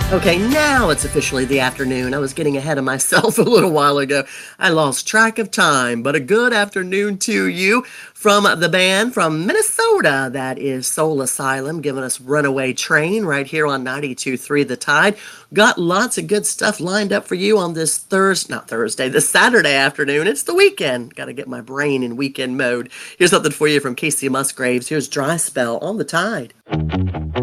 Okay, now it's officially the afternoon. I was getting ahead of myself a little while ago. I lost track of time, but a good afternoon to you from the band from Minnesota. That is Soul Asylum, giving us Runaway Train right here on 92.3 The Tide. Got lots of good stuff lined up for you on this this Saturday afternoon. It's the weekend. Got to get my brain in weekend mode. Here's something for you from Casey Musgraves. Here's Dry Spell on the Tide.